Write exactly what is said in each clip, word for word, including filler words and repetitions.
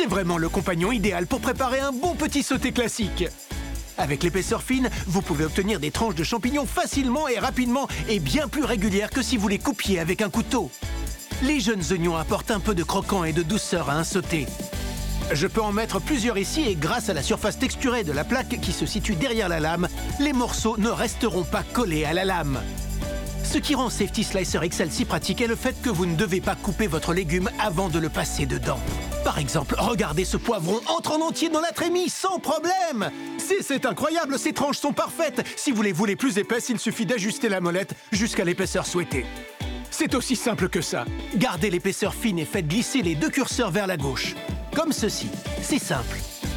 C'est vraiment le compagnon idéal pour préparer un bon petit sauté classique. Avec l'épaisseur fine, vous pouvez obtenir des tranches de champignons facilement et rapidement et bien plus régulières que si vous les coupiez avec un couteau. Les jeunes oignons apportent un peu de croquant et de douceur à un sauté. Je peux en mettre plusieurs ici et grâce à la surface texturée de la plaque qui se situe derrière la lame, les morceaux ne resteront pas collés à la lame. Ce qui rend Safety Slicer X L si pratique est le fait que vous ne devez pas couper votre légume avant de le passer dedans. Par exemple, regardez ce poivron entre en entier dans la trémie sans problème. C'est incroyable, ces tranches sont parfaites. Si vous les voulez plus épaisses, il suffit d'ajuster la molette jusqu'à l'épaisseur souhaitée. C'est aussi simple que ça. Gardez l'épaisseur fine et faites glisser les deux curseurs vers la gauche. Comme ceci, c'est simple.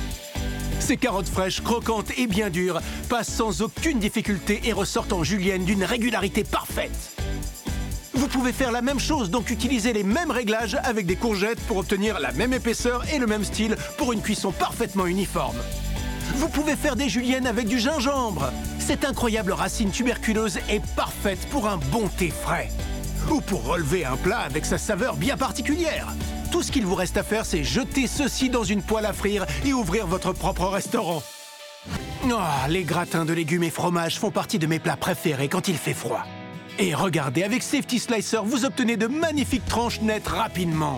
Ces carottes fraîches, croquantes et bien dures passent sans aucune difficulté et ressortent en julienne d'une régularité parfaite. Vous pouvez faire la même chose, donc utiliser les mêmes réglages avec des courgettes pour obtenir la même épaisseur et le même style pour une cuisson parfaitement uniforme. Vous pouvez faire des juliennes avec du gingembre. Cette incroyable racine tuberculeuse est parfaite pour un bon thé frais. Ou pour relever un plat avec sa saveur bien particulière. Tout ce qu'il vous reste à faire, c'est jeter ceci dans une poêle à frire et ouvrir votre propre restaurant. Oh, les gratins de légumes et fromages font partie de mes plats préférés quand il fait froid. Et regardez, avec Safety Slicer, vous obtenez de magnifiques tranches nettes rapidement.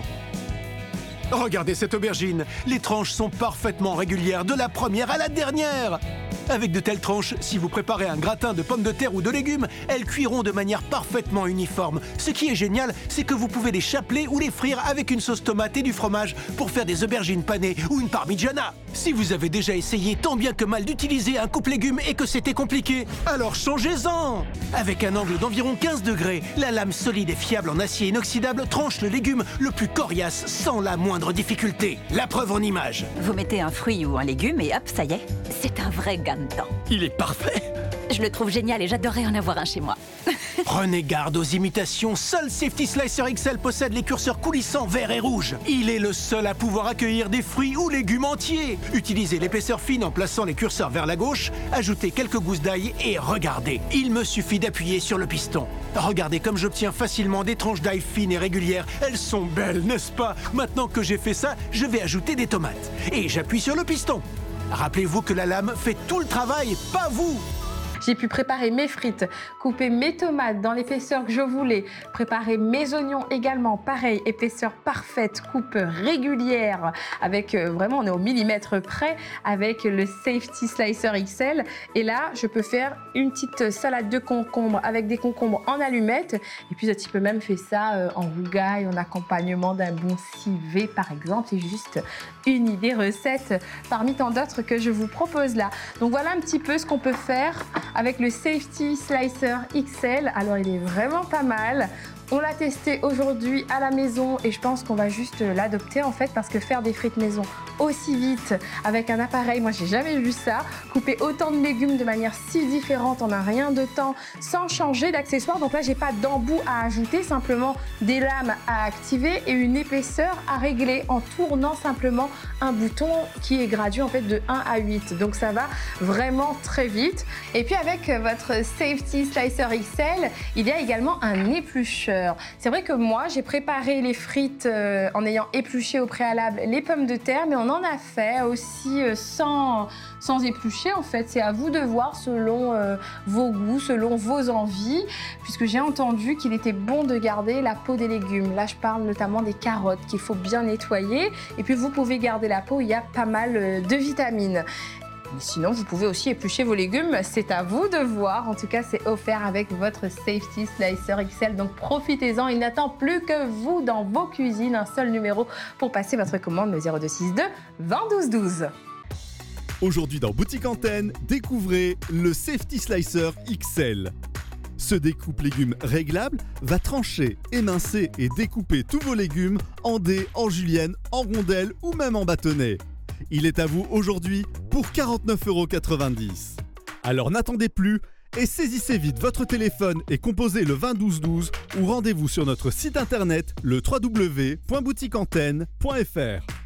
Regardez cette aubergine, les tranches sont parfaitement régulières de la première à la dernière. Avec de telles tranches, si vous préparez un gratin de pommes de terre ou de légumes, elles cuiront de manière parfaitement uniforme. Ce qui est génial, c'est que vous pouvez les chapeler ou les frire avec une sauce tomate et du fromage pour faire des aubergines panées ou une parmigiana. Si vous avez déjà essayé tant bien que mal d'utiliser un coupe-légumes et que c'était compliqué, alors changez-en! Avec un angle d'environ quinze degrés, la lame solide et fiable en acier inoxydable tranche le légume le plus coriace sans la moindre difficulté. La preuve en image. Vous mettez un fruit ou un légume et hop, ça y est, c'est un vrai gain de temps. Il est parfait! Je le trouve génial et j'adorerais en avoir un chez moi. Prenez garde aux imitations. Seul Safety Slicer X L possède les curseurs coulissants vert et rouge. Il est le seul à pouvoir accueillir des fruits ou légumes entiers. Utilisez l'épaisseur fine en plaçant les curseurs vers la gauche, ajoutez quelques gousses d'ail et regardez. Il me suffit d'appuyer sur le piston. Regardez comme j'obtiens facilement des tranches d'ail fines et régulières. Elles sont belles, n'est-ce pas? Maintenant que j'ai fait ça, je vais ajouter des tomates. Et j'appuie sur le piston. Rappelez-vous que la lame fait tout le travail, pas vous! J'ai pu préparer mes frites, couper mes tomates dans l'épaisseur que je voulais, préparer mes oignons également, pareil, épaisseur parfaite, coupe régulière, avec euh, vraiment, on est au millimètre près, avec le Safety Slicer X L. Et là, je peux faire une petite salade de concombres avec des concombres en allumettes. Et puis, tu peux même faire ça euh, en rougaille, en accompagnement d'un bon civet, par exemple. C'est juste une idée recette parmi tant d'autres que je vous propose là. Donc, voilà un petit peu ce qu'on peut faire avec le Safety Slicer X L. Alors, il est vraiment pas mal. On l'a testé aujourd'hui à la maison et je pense qu'on va juste l'adopter en fait parce que faire des frites maison aussi vite avec un appareil, moi j'ai jamais vu ça. Couper autant de légumes de manière si différente en un rien de temps sans changer d'accessoire. Donc là j'ai pas d'embout à ajouter, simplement des lames à activer et une épaisseur à régler en tournant simplement un bouton qui est gradué en fait de un à huit. Donc ça va vraiment très vite. Et puis avec votre Safety Slicer X L, il y a également un éplucheur. C'est vrai que moi, j'ai préparé les frites euh, en ayant épluché au préalable les pommes de terre, mais on en a fait aussi euh, sans, sans éplucher. En fait, c'est à vous de voir selon euh, vos goûts, selon vos envies, puisque j'ai entendu qu'il était bon de garder la peau des légumes. Là, je parle notamment des carottes qu'il faut bien nettoyer. Et puis, vous pouvez garder la peau, il y a pas mal euh, de vitamines. Mais sinon, vous pouvez aussi éplucher vos légumes, c'est à vous de voir. En tout cas, c'est offert avec votre Safety Slicer X L. Donc profitez-en, il n'attend plus que vous dans vos cuisines. Un seul numéro pour passer votre commande, le zéro deux six deux vingt douze douze. Aujourd'hui dans Boutique Antenne, découvrez le Safety Slicer X L. Ce découpe légumes réglable va trancher, émincer et découper tous vos légumes en dés, en julienne, en rondelles ou même en bâtonnets. Il est à vous aujourd'hui pour quarante-neuf euros quatre-vingt-dix. Alors n'attendez plus et saisissez vite votre téléphone et composez le vingt douze douze ou rendez-vous sur notre site internet le w w w point boutique antenne point f r.